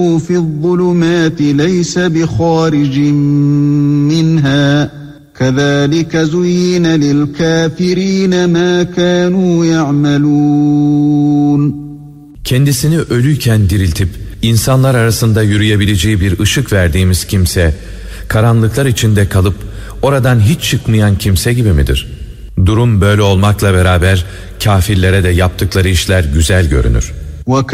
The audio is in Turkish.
في الظلمات ليس بخارج منها كذلك زين للكافرين ما كانوا يعملون. Kendisini ölüyken diriltip insanlar arasında yürüyebileceği bir ışık verdiğimiz kimse, karanlıklar içinde kalıp oradan hiç çıkmayan kimse gibi midir? Durum böyle olmakla beraber kafirlere de yaptıkları işler güzel görünür.